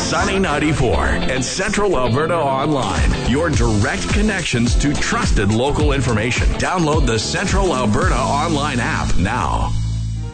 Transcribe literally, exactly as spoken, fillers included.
Sunny ninety-four and Central Alberta Online. Your direct connections to trusted local information. Download the Central Alberta Online app now.